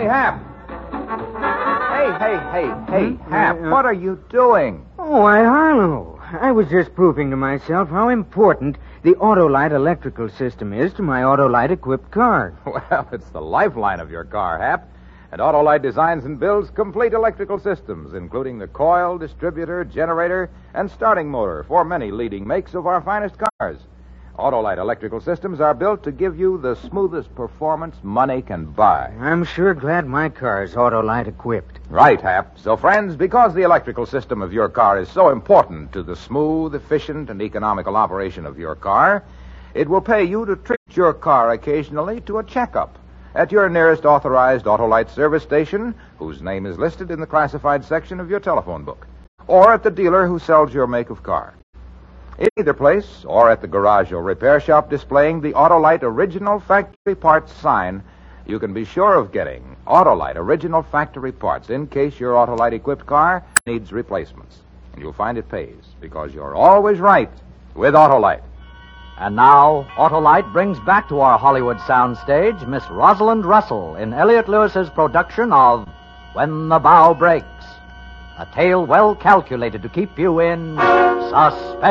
Hap. Hey, Hap, what are you doing? Oh, why, Harlow. I was just proving to myself how important the Autolite electrical system is to my Autolite-equipped car. Well, it's the lifeline of your car, Hap. And Autolite designs and builds complete electrical systems, including the coil, distributor, generator, and starting motor for many leading makes of our finest cars. Autolite electrical systems are built to give you the smoothest performance money can buy. I'm sure glad my car's Autolite-equipped. Right, Hap. So, friends, because the electrical system of your car is so important to the smooth, efficient, and economical operation of your car, it will pay you to treat your car occasionally to a checkup at your nearest authorized Autolite service station, whose name is listed in the classified section of your telephone book, or at the dealer who sells your make of car. In either place, or at the garage or repair shop displaying the Autolite Original Factory Parts sign, you can be sure of getting Autolite Original Factory Parts in case your Autolite-equipped car needs replacements. And you'll find it pays, because you're always right with Autolite. And now, Autolite brings back to our Hollywood soundstage Miss Rosalind Russell in Elliott Lewis's production of When the Bow Breaks, a tale well calculated to keep you in suspense.